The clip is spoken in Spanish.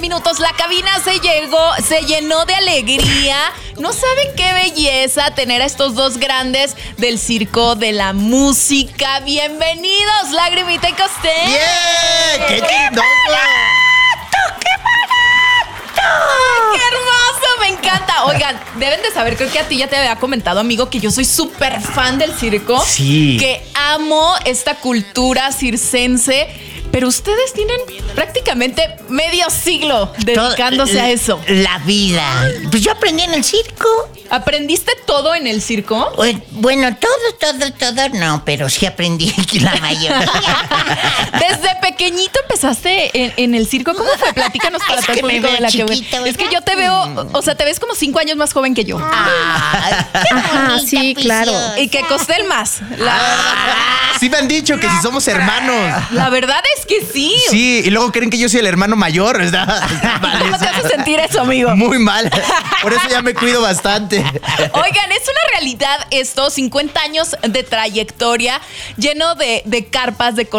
minutos. La cabina se llenó de alegría. No saben qué belleza tener a estos dos grandes del circo, de la música. Bienvenidos, Lagrimita y Costel. ¡Bien! ¡Qué lindo! ¡Qué hermoso! Me encanta. Oigan, deben de saber, creo que a ti ya te había comentado, amigo, que yo soy súper fan del circo. Sí. Que amo esta cultura circense. Pero ustedes tienen prácticamente medio siglo dedicándose a eso. La vida. Pues yo aprendí en el circo. ¿Aprendiste todo en el circo? Bueno, todo no, pero sí aprendí la mayoría. Desde pequeñito empezaste en el circo. ¿Cómo fue? Platícanos para todo el público de la que ves. Es que yo te veo, o sea, te ves como 5 años más joven que yo. Ajá, sí, claro. Y que Costel más. Sí me han dicho que si somos hermanos. La verdad es que sí. Sí, y luego creen que yo soy el hermano mayor. Está mal ¿Cómo te eso. hace sentir eso, amigo? Muy mal. Por eso ya me cuido bastante. Oigan, es una realidad esto, 50 años de trayectoria, lleno de carpas, de